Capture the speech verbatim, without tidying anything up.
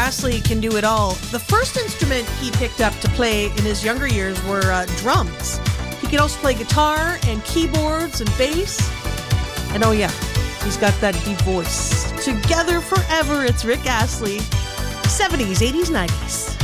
Astley can do it all. The first instrument he picked up to play in his younger years were uh, drums. He can also play guitar and keyboards and bass. And oh yeah, he's got that deep voice. Together forever, it's Rick Astley. seventies, eighties, nineties.